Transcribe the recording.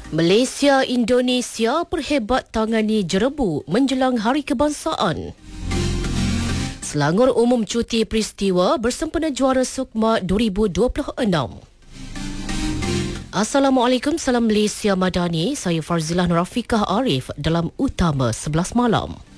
Malaysia Indonesia perhebat tangani jerebu menjelang Hari Kebangsaan. Selangor umum cuti peristiwa bersempena juara Sukma 2026. Assalamualaikum, salam Malaysia Madani. Saya Farzilah Rafiqah Arif dalam Utama 11 Malam.